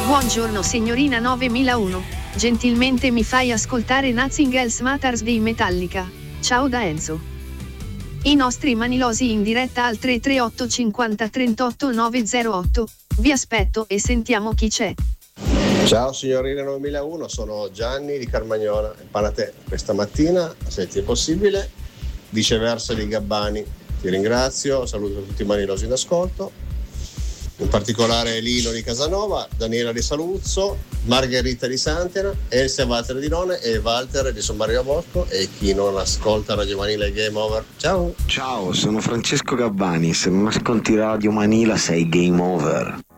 Buongiorno signorina 9001. Gentilmente mi fai ascoltare Nothing Else Matters dei Metallica. Ciao da Enzo. I nostri manilosi in diretta al 338 50 38 908. Vi aspetto e sentiamo chi c'è. Ciao signorina 9001, sono Gianni di Carmagnola. Parla a te questa mattina, se ti è possibile, viceversa di Gabbani. Ti ringrazio, saluto tutti i manilosi in ascolto, in particolare Lino di Casanova, Daniela di Saluzzo, Margherita di Santena, Elsa Walter di None e Walter di Sommario Bosco e chi non ascolta Radio Manila e Game Over. Ciao! Ciao, sono Francesco Gabbani, se non ascolti Radio Manila sei Game Over.